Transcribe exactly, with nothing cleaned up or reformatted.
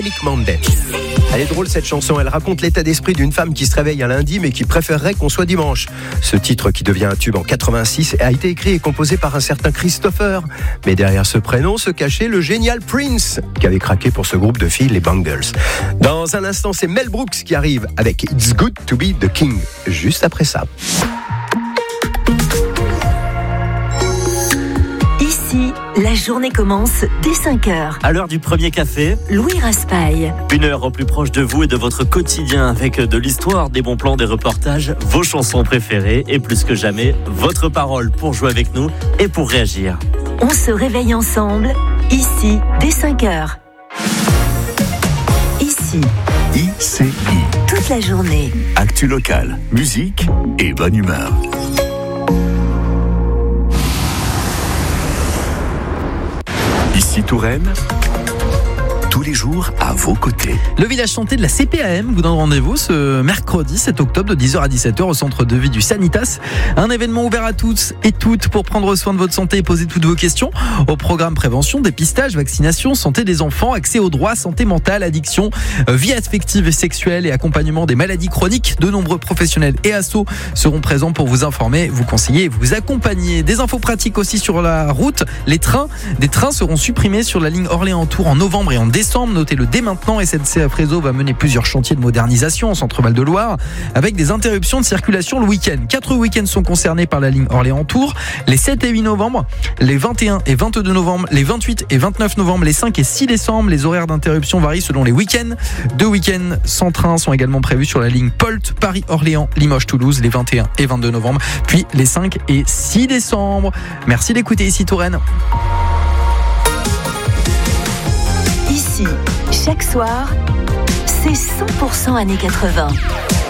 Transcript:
Nick Monday. Elle est drôle cette chanson, elle raconte l'état d'esprit d'une femme qui se réveille un lundi mais qui préférerait qu'on soit dimanche. Ce titre qui devient un tube en quatre-vingt-six a été écrit et composé par un certain Christopher. Mais derrière ce prénom se cachait le génial Prince qui avait craqué pour ce groupe de filles, les Bangles. Dans un instant, c'est Mel Brooks qui arrive avec It's Good to Be the King. Juste après ça. Ici, la journée commence dès cinq heures. À l'heure du premier café, Louis Raspail. Une heure au plus proche de vous et de votre quotidien avec de l'histoire, des bons plans, des reportages, vos chansons préférées et plus que jamais, votre parole pour jouer avec nous et pour réagir. On se réveille ensemble, ici, dès cinq heures. Ici, I C I. toute la journée. Actu locale, musique et bonne humeur. Ici Touraine, tous les jours à vos côtés. Le village chanté de la C P A M vous donne rendez-vous ce mercredi sept octobre de dix heures à dix-sept heures au centre de vie du Sanitas. Un événement ouvert à tous et toutes pour prendre soin de votre santé et poser toutes vos questions. Au programme prévention, dépistage, vaccination, santé des enfants, accès aux droits, santé mentale, addiction, vie affective et sexuelle et accompagnement des maladies chroniques. De nombreux professionnels et assos seront présents pour vous informer, vous conseiller et vous accompagner. Des infos pratiques aussi sur la route. Les trains, des trains seront supprimés sur la ligne Orléans-Tours en novembre et en décembre. Notez-le dès maintenant, S N C F Réseau va mener plusieurs chantiers de modernisation en centre-val de Loire avec des interruptions de circulation le week-end. Quatre week-ends sont concernés par la ligne Orléans-Tours, les sept et huit novembre, les vingt et un et vingt-deux novembre, les vingt-huit et vingt-neuf novembre, les cinq et six décembre. Les horaires d'interruption varient selon les week-ends. Deux week-ends sans train sont également prévus sur la ligne Polt, Paris-Orléans, Limoges-Toulouse, les vingt et un et vingt-deux novembre, puis les cinq et six décembre. Merci d'écouter Ici Touraine. Ici, chaque soir, c'est cent pour cent années quatre-vingts.